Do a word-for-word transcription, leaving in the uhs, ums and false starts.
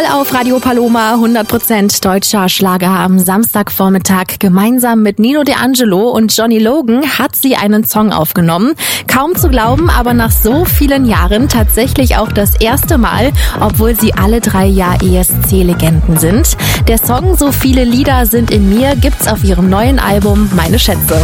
Auf Radio Paloma hundert Prozent deutscher Schlager am Samstagvormittag. Gemeinsam mit Nino D'Angelo und Johnny Logan hat sie einen Song aufgenommen. Kaum zu glauben, aber nach so vielen Jahren tatsächlich auch das erste Mal, obwohl sie alle drei ja E S C-Legenden sind. Der Song So viele Lieder sind in mir gibt's auf ihrem neuen Album Meine Schätze.